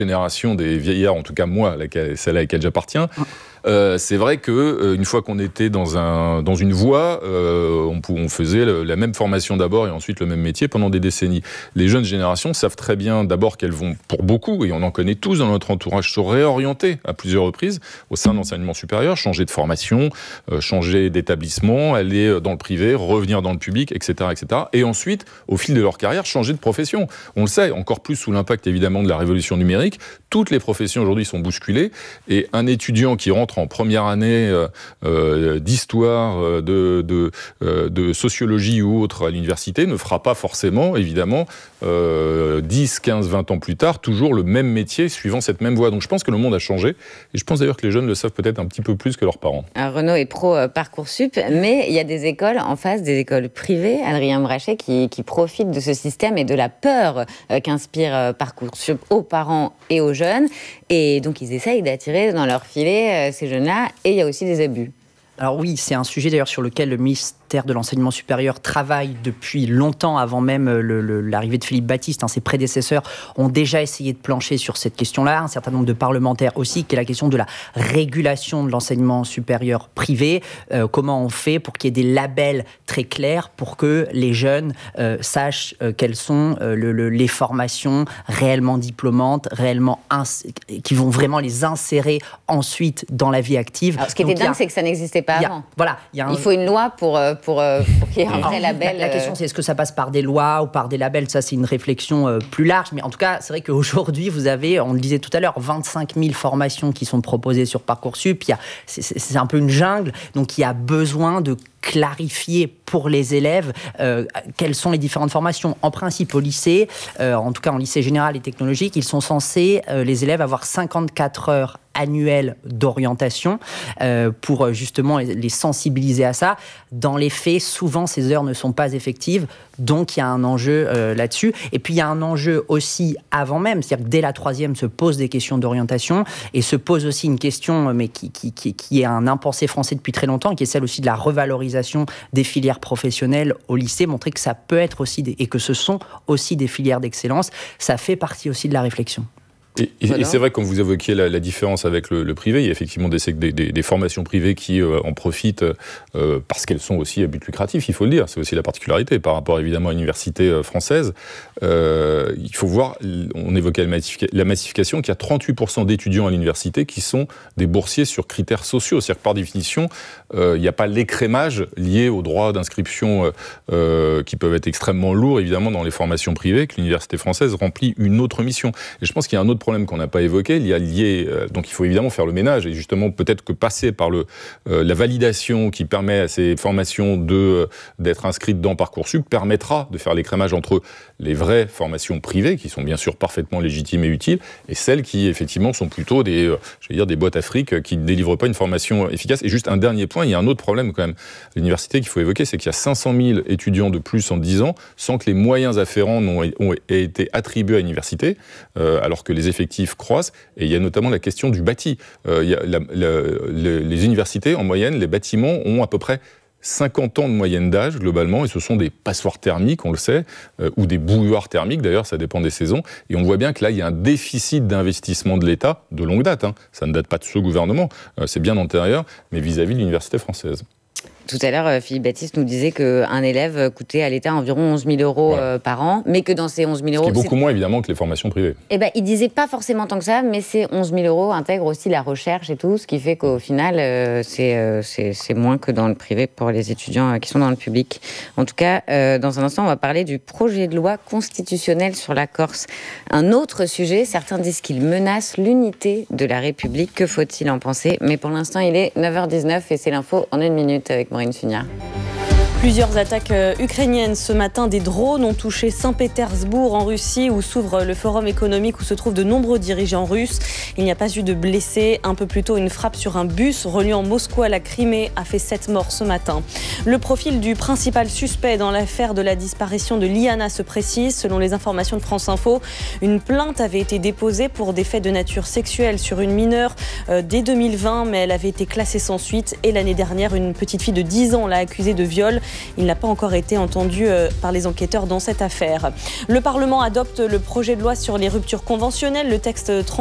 génération des vieillards, en tout cas moi, celle à laquelle j'appartiens, c'est vrai qu'une fois qu'on était dans une voie, on faisait la même formation d'abord et ensuite le même métier pendant des décennies. Les jeunes générations savent très bien d'abord qu'elles vont, pour beaucoup, et on en connaît tous dans notre entourage, se réorienter à plusieurs reprises au sein de l'enseignement supérieur, changer de formation, changer d'établissement, aller dans le privé, revenir dans le public, etc., etc. Et ensuite, au fil de leur carrière, changer de profession. On le sait, encore plus sous l'impact évidemment de la révolution numérique, toutes les professions aujourd'hui sont bousculées et un étudiant qui rentre en première année d'histoire, de sociologie ou autre à l'université ne fera pas forcément, évidemment, 10, 15, 20 ans plus tard, toujours le même métier suivant cette même voie. Donc je pense que le monde a changé et je pense d'ailleurs que les jeunes le savent peut-être un petit peu plus que leurs parents. Alors, Renaud est pro Parcoursup, mais il y a des écoles en face, des écoles privées, Adrien Brachet, qui profitent de ce système et de la peur qu'inspire Parcoursup aux parents et aux jeunes. Et donc ils essayent d'attirer dans leur filet ces jeunes-là, et il y a aussi des abus. Alors oui, c'est un sujet d'ailleurs sur lequel le ministère de l'Enseignement supérieur travaille depuis longtemps, avant même l'arrivée de Philippe Baptiste. Ses prédécesseurs ont déjà essayé de plancher sur cette question-là, un certain nombre de parlementaires aussi, qui est la question de la régulation de l'enseignement supérieur privé. Comment on fait pour qu'il y ait des labels très clairs pour que les jeunes sachent quelles sont les formations réellement diplômantes, qui vont vraiment les insérer ensuite dans la vie active. Alors, ce qui était dingue, c'est que ça n'existait pas avant. Il faut une loi pour qu'il y ait un vrai label. La question, c'est est-ce que ça passe par des lois ou par des labels ? Ça, c'est une réflexion plus large. Mais en tout cas, c'est vrai qu'aujourd'hui, vous avez, on le disait tout à l'heure, 25 000 formations qui sont proposées sur Parcoursup. C'est un peu une jungle. Donc, il y a besoin de clarifier pour les élèves quelles sont les différentes formations. En principe, au lycée, en tout cas en lycée général et technologique, ils sont censés, les élèves, avoir 54 heures annuelles d'orientation pour justement les sensibiliser à ça. Dans les faits, souvent, ces heures ne sont pas effectives, donc il y a un enjeu là-dessus. Et puis, il y a un enjeu aussi avant même, c'est-à-dire que dès la troisième se posent des questions d'orientation et se pose aussi une question, mais qui est un impensé français depuis très longtemps, qui est celle aussi de la revalorisation des filières professionnelles au lycée, montrer que ça peut être aussi, et que ce sont aussi des filières d'excellence. Ça fait partie aussi de la réflexion. Et c'est vrai, comme vous évoquiez la différence avec le privé, il y a effectivement des formations privées qui en profitent parce qu'elles sont aussi à but lucratif, il faut le dire. C'est aussi la particularité par rapport évidemment à l'université française. Il faut voir, on évoquait la massification, qu'il y a 38% d'étudiants à l'université qui sont des boursiers sur critères sociaux. C'est-à-dire que par définition, il n'y a pas l'écrémage lié aux droits d'inscription qui peuvent être extrêmement lourds évidemment dans les formations privées, que l'université française remplit une autre mission. Et je pense qu'il y a un autre problème qu'on n'a pas évoqué, donc il faut évidemment faire le ménage, et justement peut-être que passer par la validation qui permet à ces formations d'être inscrites dans Parcoursup permettra de faire l'écrémage entre les vraies formations privées, qui sont bien sûr parfaitement légitimes et utiles, et celles qui effectivement sont plutôt des boîtes à fric qui ne délivrent pas une formation efficace. Et juste un dernier point, il y a un autre problème quand même à l'université qu'il faut évoquer, c'est qu'il y a 500 000 étudiants de plus en 10 ans sans que les moyens afférents aient été attribués à l'université, alors que les effectifs croissent, et il y a notamment la question du bâti. Les universités, en moyenne, les bâtiments ont à peu près 50 ans de moyenne d'âge, globalement, et ce sont des passoires thermiques, on le sait, ou des bouilloires thermiques, d'ailleurs, ça dépend des saisons, et on voit bien que là, il y a un déficit d'investissement de l'État, de longue date, ça ne date pas de ce gouvernement, c'est bien antérieur, mais vis-à-vis de l'université française. Tout à l'heure, Philippe Baptiste nous disait qu'un élève coûtait à l'État environ 11 000 euros par an, mais que dans ces 11 000 euros... Ce qui est beaucoup moins, évidemment, que les formations privées. Il disait pas forcément tant que ça, mais ces 11 000 euros intègrent aussi la recherche et tout, ce qui fait qu'au final, c'est moins que dans le privé pour les étudiants qui sont dans le public. En tout cas, dans un instant, on va parler du projet de loi constitutionnel sur la Corse. Un autre sujet, certains disent qu'il menace l'unité de la République. Que faut-il en penser ? Mais pour l'instant, il est 9h19 et c'est l'info en 1 minute avec Maureen Sugnard. Plusieurs attaques ukrainiennes ce matin. Des drones ont touché Saint-Pétersbourg en Russie où s'ouvre le forum économique où se trouvent de nombreux dirigeants russes. Il n'y a pas eu de blessés. Un peu plus tôt, une frappe sur un bus reliant Moscou à la Crimée a fait 7 morts ce matin. Le profil du principal suspect dans l'affaire de la disparition de Liana se précise. Selon les informations de France Info, une plainte avait été déposée pour des faits de nature sexuelle sur une mineure dès 2020, mais elle avait été classée sans suite. Et l'année dernière, une petite fille de 10 ans l'a accusée de viol. Il n'a pas encore été entendu par les enquêteurs dans cette affaire. Le Parlement adopte le projet de loi sur les ruptures conventionnelles. Le texte